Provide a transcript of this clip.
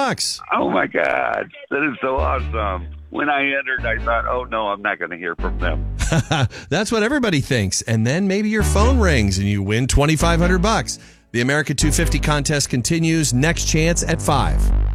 $2,500. Oh, my God. That is so awesome. When I entered, I thought, oh, no, I'm not going to hear from them. That's what everybody thinks. And then maybe your phone rings and you win $2,500. The America 250 contest continues. Next chance at 5.